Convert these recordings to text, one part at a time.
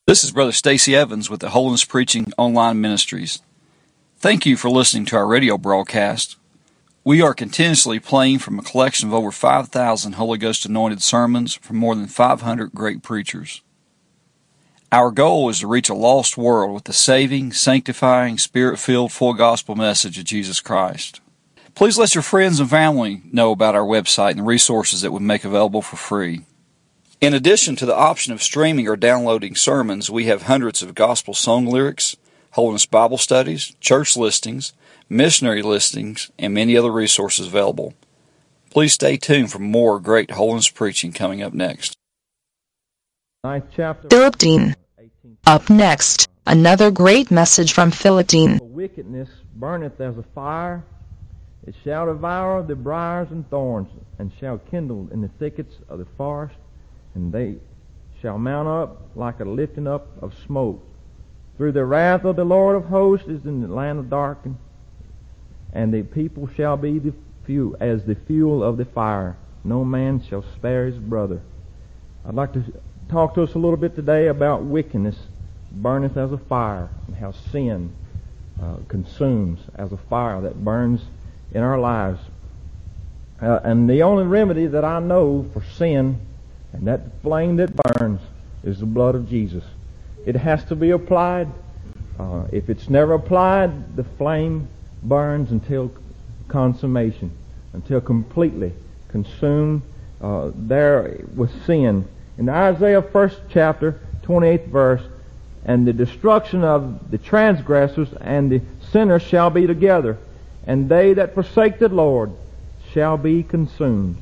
This is Brother Stacy Evans with the Holiness Preaching Online Ministries. Thank you for listening to our radio broadcast. We are continuously playing from a collection of over 5,000 Holy Ghost anointed sermons from more than 500 great preachers. Our goal is to reach a lost world with the saving, sanctifying, Spirit-filled, full gospel message of Jesus Christ. Please let your friends and family know about our website and the resources that we make available for free. In addition to the option of streaming or downloading sermons, we have hundreds of gospel song lyrics, Holiness Bible studies, church listings, missionary listings, and many other resources available. Please stay tuned for more great holiness preaching coming up next. Philip Dean. Up next, another great message from Philip Dean. Wickedness burneth as a fire. It shall devour the briars and thorns, and shall kindle in the thickets of the forest. And they shall mount up like a lifting up of smoke. Through the wrath of the Lord of hosts is in the land of darkness, and the people shall be the as the fuel of the fire. No man shall spare his brother. I'd like to talk to us a little bit today about wickedness burneth as a fire, and how sin consumes as a fire that burns in our lives. And the only remedy that I know for sin, and that flame that burns, is the blood of Jesus. It has to be applied. If it's never applied, the flame burns until consummation, until completely consumed there with sin. In Isaiah 1st chapter, 28th verse, and the destruction of the transgressors and the sinners shall be together, and they that forsake the Lord shall be consumed.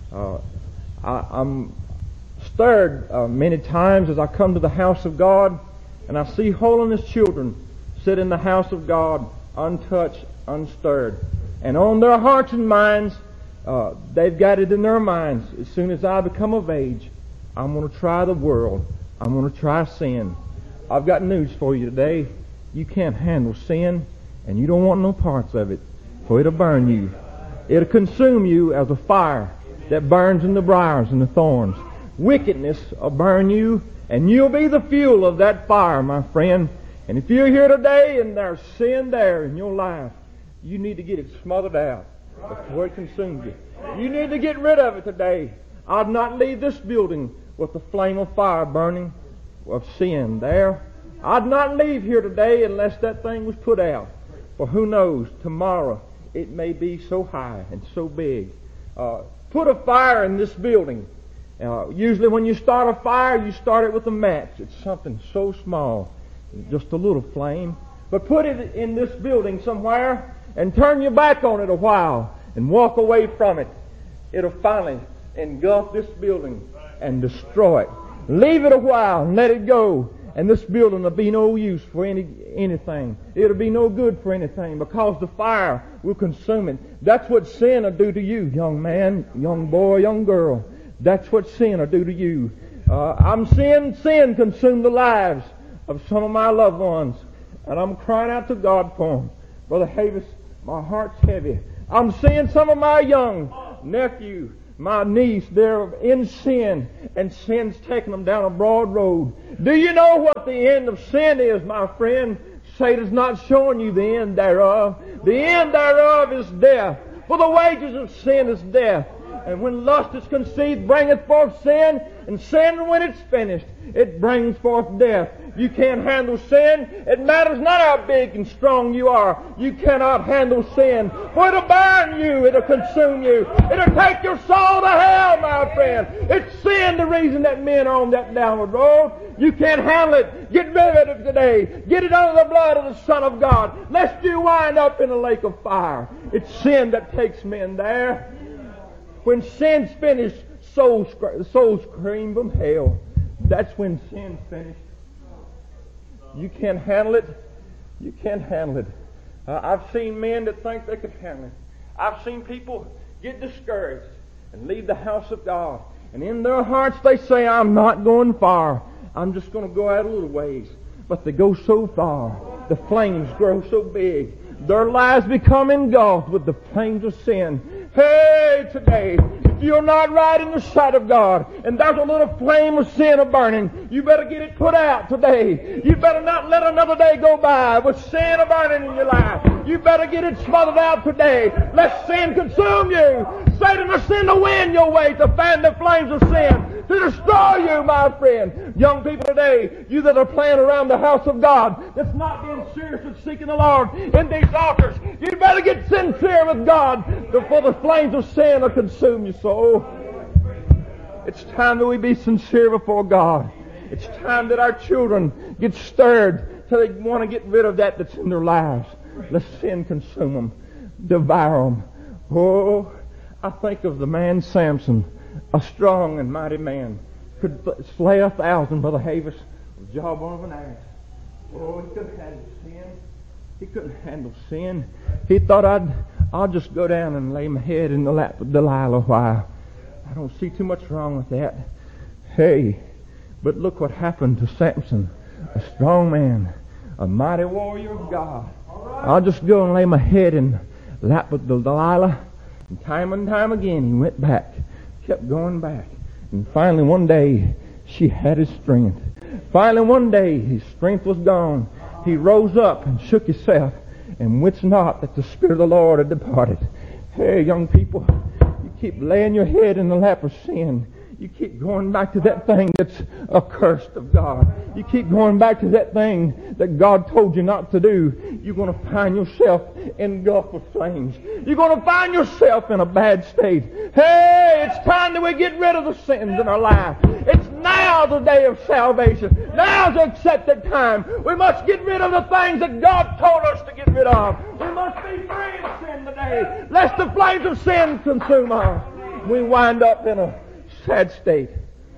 I'm stirred many times as I come to the house of God and I see holiness children sit in the house of God untouched, unstirred. And on their hearts and minds, they've got it in their minds, as soon as I become of age, I'm going to try the world. I'm going to try sin. I've got news for you today. You can't handle sin, and you don't want no parts of it, for it'll burn you. It'll consume you as a fire that burns in the briars and the thorns. Wickedness will burn you, and you'll be the fuel of that fire, my friend. And if you're here today and there's sin there in your life, you need to get it smothered out before it consumes you. You need to get rid of it today. I'd not leave this building with the flame of fire burning of sin there. I'd not leave here today unless that thing was put out. For who knows, tomorrow it may be so high and so big. Put a fire in this building. Usually when you start a fire, you start it with a match. It's something so small, just a little flame. But put it in this building somewhere and turn your back on it a while and walk away from it. It'll finally engulf this building and destroy it. Leave it a while and let it go, and this building will be no use for anything. It'll be no good for anything, because the fire will consume it. That's what sin will do to you, young man, young boy, young girl. That's what sin will do to you. I'm seeing sin consume the lives of some of my loved ones, and I'm crying out to God for them. Brother Havis, my heart's heavy. I'm seeing some of my young nephew, my niece, they're in sin, and sin's taking them down a broad road. Do you know what the end of sin is, my friend? Satan's not showing you the end thereof. The end thereof is death. For the wages of sin is death. And when lust is conceived, bringeth forth sin. And sin, when it's finished, it brings forth death. You can't handle sin. It matters not how big and strong you are. You cannot handle sin. For it'll burn you. It'll consume you. It'll take your soul to hell, my friend. It's sin the reason that men are on that downward road. You can't handle it. Get rid of it today. Get it under the blood of the Son of God, lest you wind up in a lake of fire. It's sin that takes men there. When sin's finished, souls scream from hell. That's when sin's finished. You can't handle it. You can't handle it. I've seen men that think they could handle it. I've seen people get discouraged and leave the house of God. And in their hearts they say, I'm not going far. I'm just going to go out a little ways. But they go so far. The flames grow so big. Their lives become engulfed with the flames of sin. Hey, today, if you're not right in the sight of God, and there's a little flame of sin a burning, you better get it put out today. You better not let another day go by with sin a burning in your life. You better get it smothered out today. Let sin consume you. Satan will send the wind your way to fan the flames of sin, to destroy you, my friend. Young people today, you that are playing around the house of God, that's not being serious in seeking the Lord in these altars, you better get sincere with God before the flames of sin will consume your soul. It's time that we be sincere before God. It's time that our children get stirred till they want to get rid of that that's in their lives. Let sin consume them, devour them. Oh, I think of the man Samson, a strong and mighty man, could slay 1,000, Brother Havis, with the jawbone of an ass. Oh, he couldn't handle sin. He couldn't handle sin. He thought, I'll just go down and lay my head in the lap of Delilah a while. I don't see too much wrong with that. Hey, but look what happened to Samson, a strong man, a mighty warrior of God. I'll just go and lay my head in the lap of Delilah. And time again he went back, kept going back. And finally one day she had his strength. Finally one day his strength was gone. He rose up and shook himself and wist not that the Spirit of the Lord had departed. Hey, young people, you keep laying your head in the lap of sin. You keep going back to that thing that's accursed of God. You keep going back to that thing that God told you not to do. You're going to find yourself engulfed with flames. You're going to find yourself in a bad state. Hey, it's time that we get rid of the sins in our life. It's now the day of salvation. Now's the accepted time. We must get rid of the things that God told us to get rid of. We must be free of sin today, lest the flames of sin consume us. We wind up in a sad state.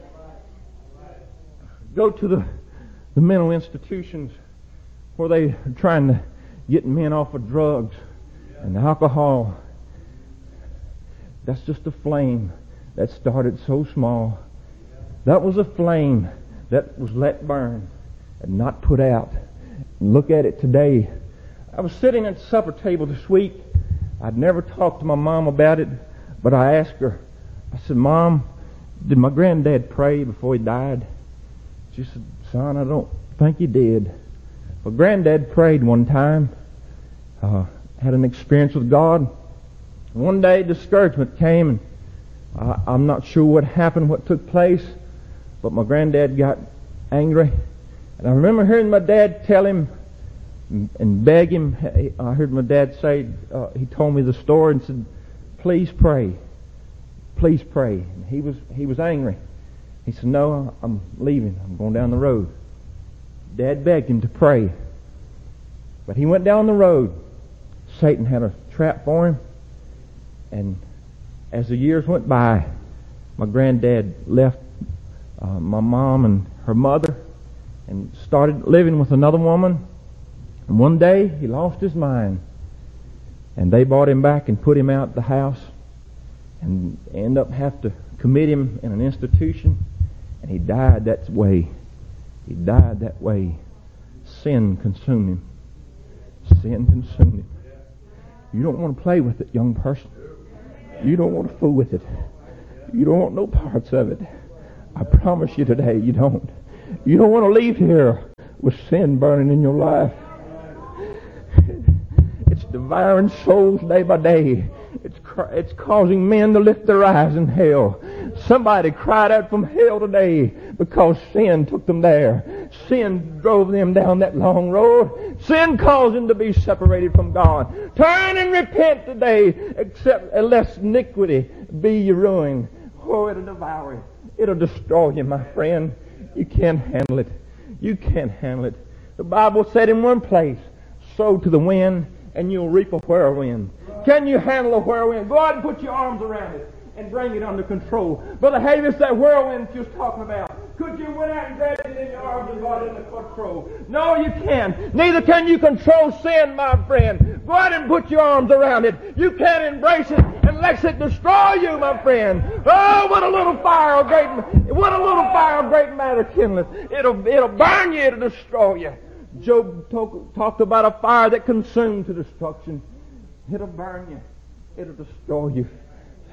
Go to the mental institutions where they are trying to get men off of drugs and alcohol. That's just a flame that started so small. That was a flame that was let burn and not put out. And look at it today. I was sitting at the supper table this week. I'd never talked to my mom about it, but I asked her, I said, Mom, did my granddad pray before he died? She said, Son, I don't think he did. Well, Granddad prayed one time, had an experience with God. One day discouragement came, and I'm not sure what happened, what took place, but my granddad got angry. And I remember hearing my dad tell him and beg him. I heard my dad say, he told me the story and said, please pray. Please pray. And he was angry. He said, no, I'm leaving. I'm going down the road. Dad begged him to pray. But he went down the road. Satan had a trap for him. And as the years went by, my granddad left my mom and her mother and started living with another woman. And one day he lost his mind. And they brought him back and put him out the house. And end up have to commit him in an institution, and he died that way. He died that way. Sin consumed him. Sin consumed him. You don't want to play with it, young person. You don't want to fool with it. You don't want no parts of it. I promise you today, you don't. You don't want to leave here with sin burning in your life. It's devouring souls day by day. It's causing men to lift their eyes in hell. Somebody cried out from hell today because sin took them there. Sin drove them down that long road. Sin caused them to be separated from God. Turn and repent today, lest iniquity be your ruin. Oh, it'll devour you. It'll destroy you, my friend. You can't handle it. You can't handle it. The Bible said in one place, sow to the wind and you'll reap a whirlwind. Can you handle a whirlwind? Go out and put your arms around it and bring it under control. Brother Havis, that whirlwind you was talking about, could you went out and grabbed it in your arms and got it under control? No, you can't. Neither can you control sin, my friend. Go out and put your arms around it. You can't embrace it unless it destroy you, my friend. Oh, what a little fire of great matter kindleth. It'll burn you, it'll destroy you. Job talked about a fire that consumed to destruction. It'll burn you. It'll destroy you.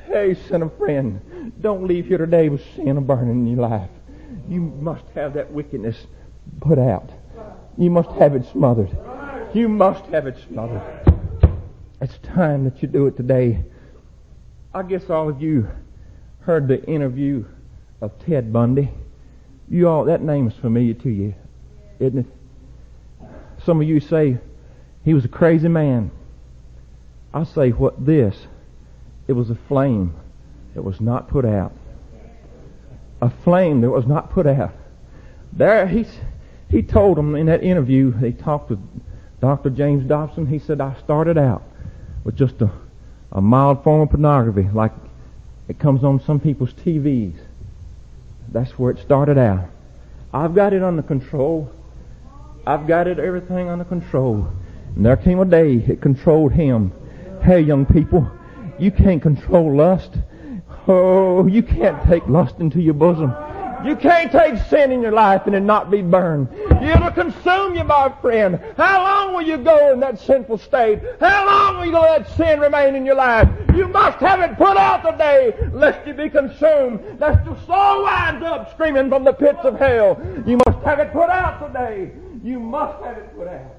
Hey, sinner friend, don't leave here today with sin burning in your life. You must have that wickedness put out. You must have it smothered. You must have it smothered. It's time that you do it today. I guess all of you heard the interview of Ted Bundy. You all, that name is familiar to you, isn't it? Some of you say he was a crazy man. I say it was a flame that was not put out. A flame that was not put out. There, he told them in that interview, he talked to Dr. James Dobson. He said, I started out with just a mild form of pornography, like it comes on some people's TVs. That's where it started out. I've got it under control. I've got everything under control. And there came a day it controlled him. Hey, young people, you can't control lust. Oh, you can't take lust into your bosom. You can't take sin in your life and it not be burned. It'll consume you, my friend. How long will you go in that sinful state? How long will you let sin remain in your life? You must have it put out today, lest you be consumed, lest your soul winds up screaming from the pits of hell. You must have it put out today. You must have it put out.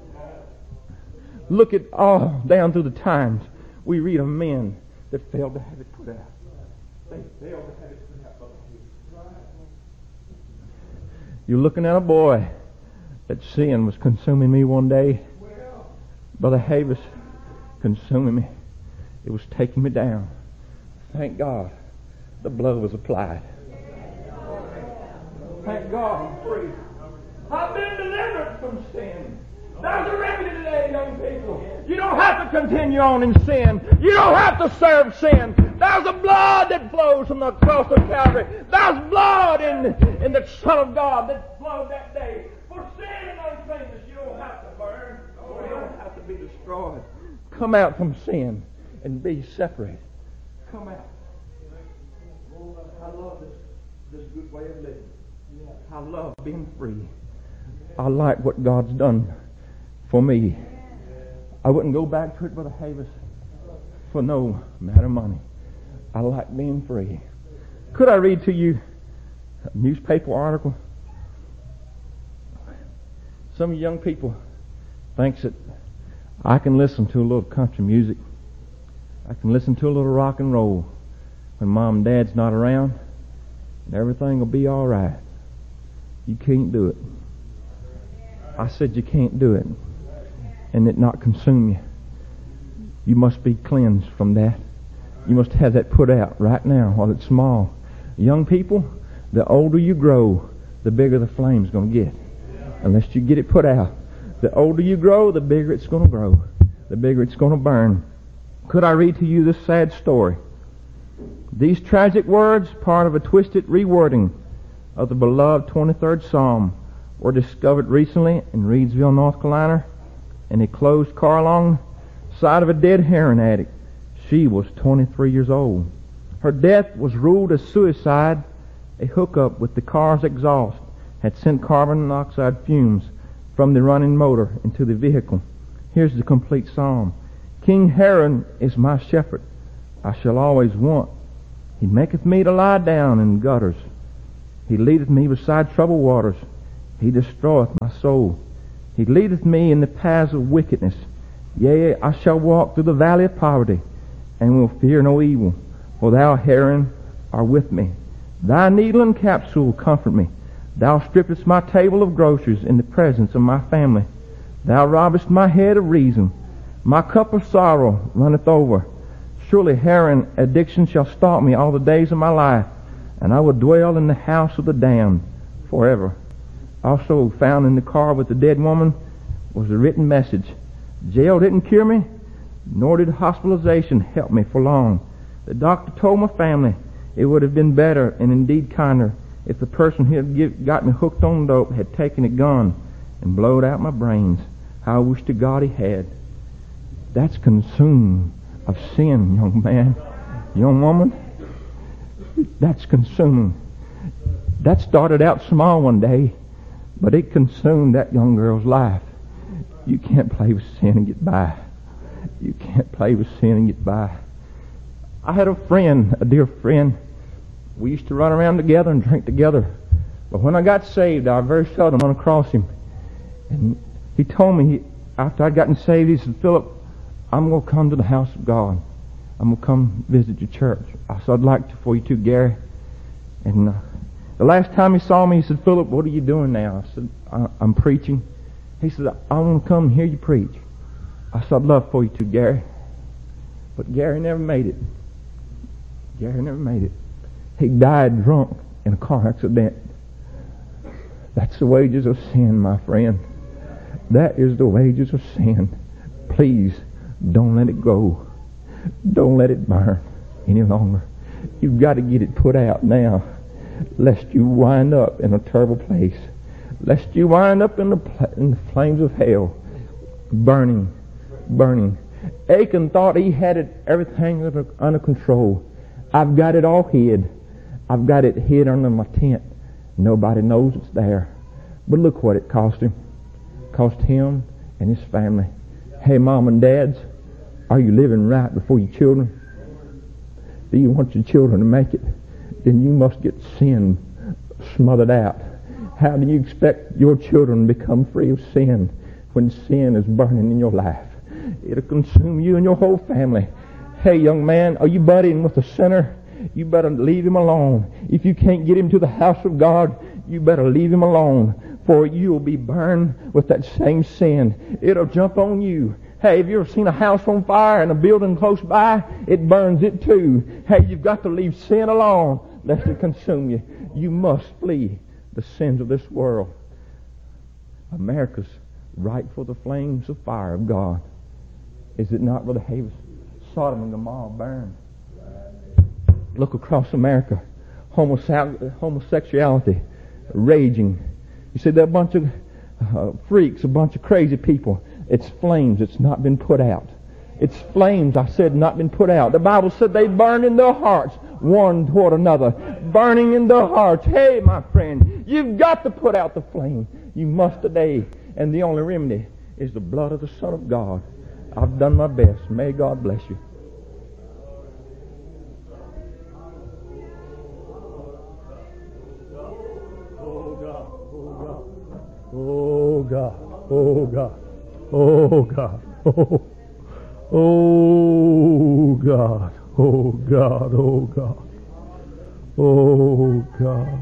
Look at all down through the times. We read of men that failed to have it put out. They failed to have it put out. You're looking at a boy that sin was consuming me one day. Brother Havis consuming me. It was taking me down. Thank God the blood was applied. Thank God I'm free. I've been delivered from sin. There's a remedy today, young people. You don't have to continue on in sin. You don't have to serve sin. There's a blood that flows from the cross of Calvary. There's blood in the Son of God that flowed that day. For sin and uncleanness, you don't have to burn. You don't have to be destroyed. Come out from sin and be separated. Come out. I love this good way of living. I love being free. I like what God's done for me. I wouldn't go back to it, Brother Havis, for no amount of money. I like being free. Could I read to you a newspaper article? Some young people thinks that I can listen to a little country music. I can listen to a little rock and roll when Mom and Dad's not around, and everything will be all right. You can't do it. I said you can't do it and it not consume you. You must be cleansed from that. You must have that put out right now while it's small. Young people, the older you grow, the bigger the flame's going to get. Unless you get it put out. The older you grow, the bigger it's going to grow. The bigger it's going to burn. Could I read to you this sad story? These tragic words, part of a twisted rewording of the beloved 23rd Psalm, were discovered recently in Reidsville, North Carolina, in a closed car alongside of a dead heroin addict. She was 23 years old. Her death was ruled as suicide. A hookup with the car's exhaust had sent carbon monoxide fumes from the running motor into the vehicle. Here's the complete psalm. King Herod is my shepherd. I shall always want. He maketh me to lie down in gutters. He leadeth me beside troubled waters. He destroyeth my soul. He leadeth me in the paths of wickedness. Yea, I shall walk through the valley of poverty, and will fear no evil. For thou, Herod, art with me. Thy needle and capsule comfort me. Thou strippest my table of groceries in the presence of my family. Thou robbest my head of reason. My cup of sorrow runneth over. Surely heroin addiction shall stalk me all the days of my life, and I will dwell in the house of the damned forever. Also found in the car with the dead woman was a written message. Jail didn't cure me, nor did hospitalization help me for long. The doctor told my family it would have been better and indeed kinder if the person who had got me hooked on dope had taken a gun and blowed out my brains. How I wish to God he had. That's consumed of sin, young man, young woman. That's consuming. That started out small one day, but it consumed that young girl's life. You can't play with sin and get by. You can't play with sin and get by. I had a friend, a dear friend. We used to run around together and drink together. But when I got saved, I very seldom run across him. And he told me, after I'd gotten saved, he said, Philip, I'm going to come to the house of God. I'm going to come visit your church. I said, I'd like to for you too, Gary. And the last time he saw me, he said, Philip, what are you doing now? I said, I'm preaching. He said, I want to come and hear you preach. I said, I'd love for you too, Gary. But Gary never made it. Gary never made it. He died drunk in a car accident. That's the wages of sin, my friend. That is the wages of sin. Please, don't let it go. Don't let it burn any longer. You've got to get it put out now, lest you wind up in a terrible place. Lest you wind up in the flames of hell, burning. Achan thought he had everything under control. I've got it all hid. I've got it hid under my tent. Nobody knows it's there. But look what it cost him. It cost him and his family. Hey, mom and dads, are you living right before your children? Do you want your children to make it? Then you must get sin smothered out. How do you expect your children to become free of sin when sin is burning in your life? It'll consume you and your whole family. Hey, young man, are you buddying with a sinner? You better leave him alone. If you can't get him to the house of God, you better leave him alone, for you'll be burned with that same sin. It'll jump on you. Hey, have you ever seen a house on fire and a building close by? It burns it too. Hey, you've got to leave sin alone lest it consume you. You must flee the sins of this world. America's right for the flames of fire of God. Is it not, Brother Havis? Sodom and Gomorrah burned. Look across America. Homosexuality raging. You see, they're a bunch of freaks, a bunch of crazy people. It's flames. It's not been put out. It's flames, I said, not been put out. The Bible said they burned in their hearts, one toward another. Burning in their hearts. Hey, my friend, you've got to put out the flame. You must today. And the only remedy is the blood of the Son of God. I've done my best. May God bless you. Oh God, oh God, oh God, oh God, oh God, oh God, oh God.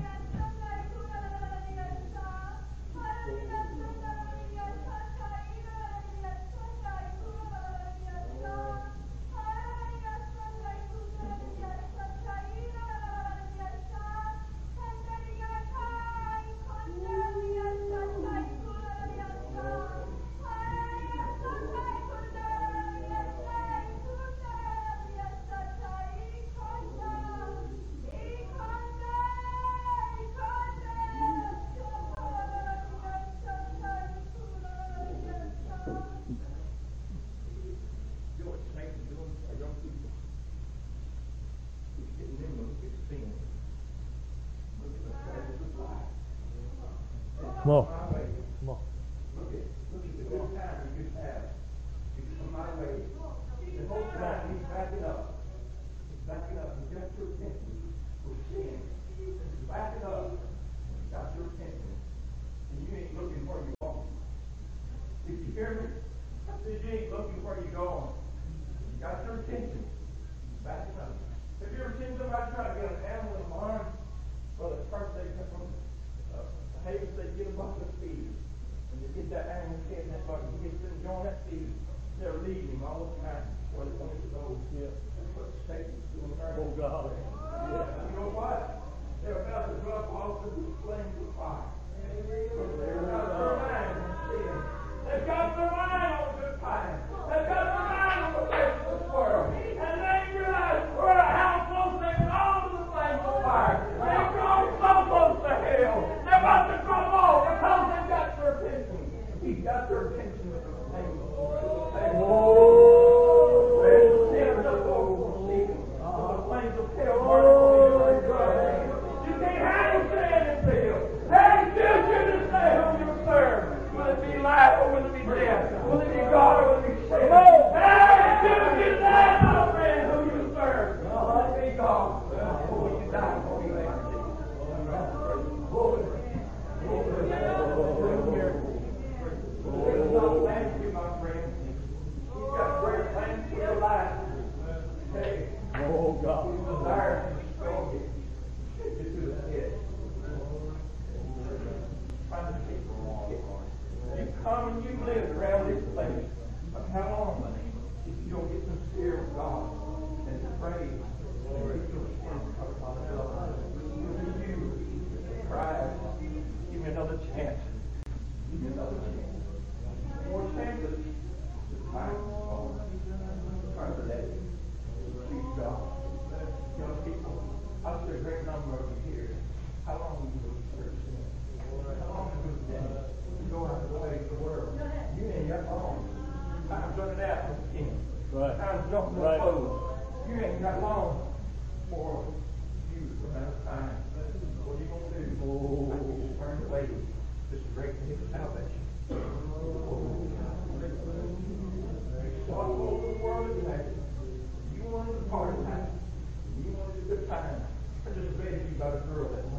Come on. Come on. Look at the good time you just had. You come my way. The whole time he's backing up. He's backing up. He's got your attention. We're seeing. He's backing up. He's got your attention. And you ain't looking where you're going. Did you hear me? I said you ain't looking where you're going. He's got your attention. He's backing up. Have you ever seen somebody try to get an animal in the barn? Well, at first they come from Havis, they get a bucket of feed. And they get that animal head in that bucket. He gets them going that feed. They're leading him all the time where they want to go. Yeah. That's what Satan's doing. Oh God. Yeah. You know what? They're about to drop off into the flames of fire. They've got their mind on sin. They've got their mind on good times. They've got their mind on the face of this world. And they realize we're how close they've gone to the flames of fire. They've gone so close to hell. They're about to drop off because they've got their attention. He's got their attention with the flames of fire. Oh, there's the sinners up over sleeping. The flames of hell burning for you. You can't handle sin and fail. Hey, still choose to say whom you serve. Will it be life or will it be death? Will it come and you've lived around this place, how long if you don't get sincere with God and to pray and get your sins covered by the blood? You, Christ, give me another chance. Give me another chance. More chances. Turn to that. Please God. Young people, I see a great number of you here. How long will you go to church? How long have you been? You go out the way of the world. You ain't got long. Time's running out, Mr. King. Right. Time's jumping Right. close. You ain't got long for you run out of time. What are you going to do? Oh, turn away. This is great day for salvation. All over the world is happy. You wanted a party time. You wanted a good time. I just read to you about a girl that